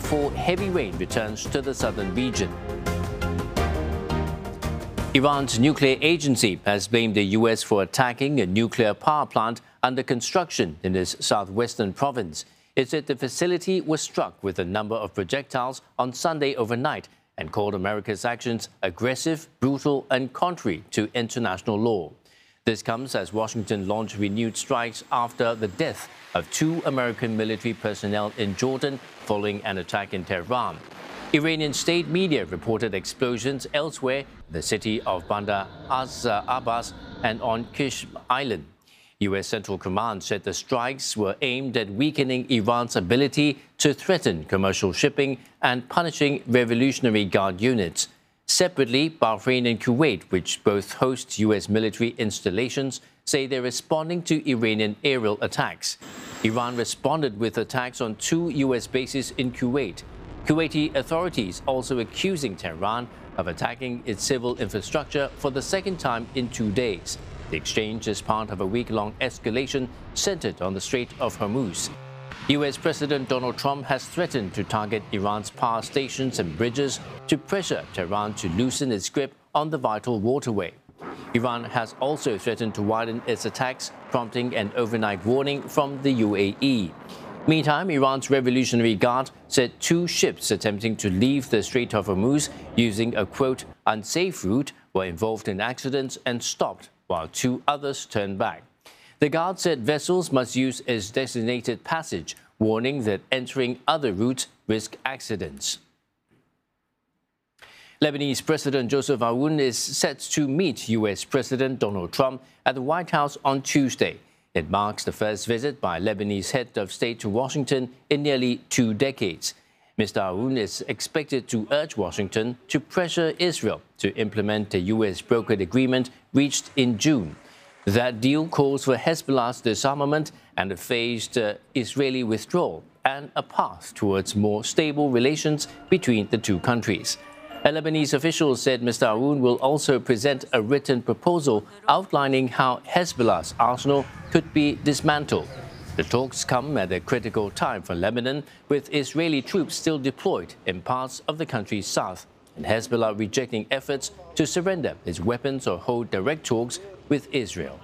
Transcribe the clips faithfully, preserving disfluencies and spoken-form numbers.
before heavy rain returns to the southern region. Iran's nuclear agency has blamed the U S for attacking a nuclear power plant under construction in its southwestern province. It said the facility was struck with a number of projectiles on Sunday overnight and called America's actions aggressive, brutal, and contrary to international law. This comes as Washington launched renewed strikes after the death of two American military personnel in Jordan following an attack in Tehran. Iranian state media reported explosions elsewhere, the city of Bandar Abbas and on Qishm Island. U S Central Command said the strikes were aimed at weakening Iran's ability to threaten commercial shipping and punishing Revolutionary Guard units. Separately, Bahrain and Kuwait, which both host U S military installations, say they're responding to Iranian aerial attacks. Iran responded with attacks on two U S bases in Kuwait. Kuwaiti authorities also accusing Tehran of attacking its civil infrastructure for the second time in two days. The exchange is part of a week-long escalation centered on the Strait of Hormuz. U S President Donald Trump has threatened to target Iran's power stations and bridges to pressure Tehran to loosen its grip on the vital waterway. Iran has also threatened to widen its attacks, prompting an overnight warning from the U A E. Meantime, Iran's Revolutionary Guard said two ships attempting to leave the Strait of Hormuz using a, quote, unsafe route were involved in accidents and stopped, while two others turned back. The Guard said vessels must use its designated passage, warning that entering other routes risk accidents. Lebanese President Joseph Aoun is set to meet U S President Donald Trump at the White House on Tuesday. It marks the first visit by Lebanese head of state to Washington in nearly two decades. Mister Aoun is expected to urge Washington to pressure Israel to implement a U S brokered agreement reached in June. That deal calls for Hezbollah's disarmament and a phased uh, Israeli withdrawal and a path towards more stable relations between the two countries. A Lebanese official said Mister Aoun will also present a written proposal outlining how Hezbollah's arsenal could be dismantled. The talks come at a critical time for Lebanon, with Israeli troops still deployed in parts of the country's south, and Hezbollah rejecting efforts to surrender its weapons or hold direct talks with Israel.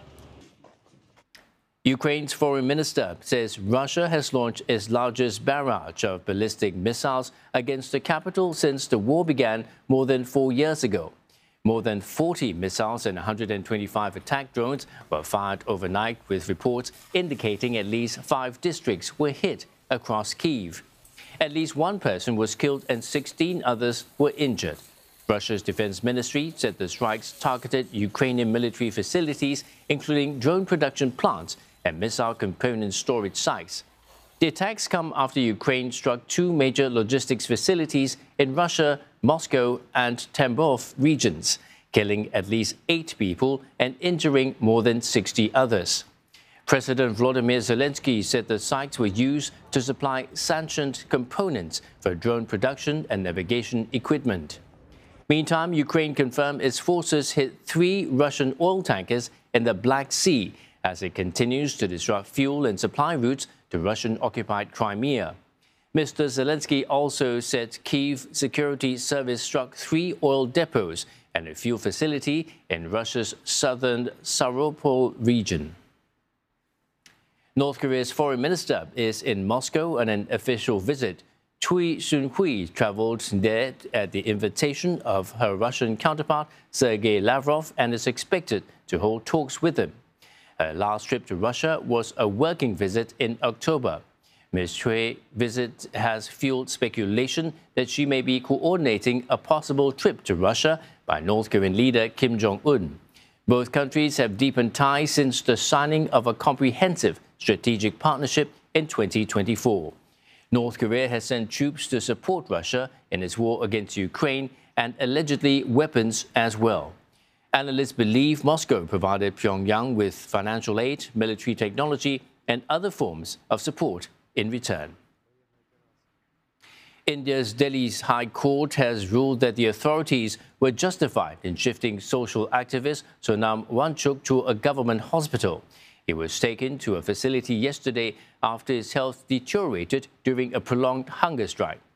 Ukraine's foreign minister says Russia has launched its largest barrage of ballistic missiles against the capital since the war began more than four years ago. More than forty missiles and one hundred twenty-five attack drones were fired overnight, with reports indicating at least five districts were hit across Kyiv. At least one person was killed and sixteen others were injured. Russia's defense ministry said the strikes targeted Ukrainian military facilities, including drone production plants and missile component storage sites. The attacks come after Ukraine struck two major logistics facilities in Russia, Moscow and Tambov regions, killing at least eight people and injuring more than sixty others. President Volodymyr Zelensky said the sites were used to supply sanctioned components for drone production and navigation equipment. Meantime, Ukraine confirmed its forces hit three Russian oil tankers in the Black Sea as it continues to disrupt fuel and supply routes to Russian-occupied Crimea. Mister Zelensky also said Kyiv Security Service struck three oil depots and a fuel facility in Russia's southern Stavropol region. North Korea's foreign minister is in Moscow on an official visit. Choi Soon-hui traveled there at the invitation of her Russian counterpart, Sergei Lavrov, and is expected to hold talks with him. Her last trip to Russia was a working visit in October. Miz Chui's visit has fueled speculation that she may be coordinating a possible trip to Russia by North Korean leader Kim Jong-un. Both countries have deepened ties since the signing of a comprehensive strategic partnership in twenty twenty-four. North Korea has sent troops to support Russia in its war against Ukraine and allegedly weapons as well. Analysts believe Moscow provided Pyongyang with financial aid, military technology, and other forms of support in return. India's Delhi's High Court has ruled that the authorities were justified in shifting social activist Sonam Wangchuk to a government hospital. He was taken to a facility yesterday after his health deteriorated during a prolonged hunger strike.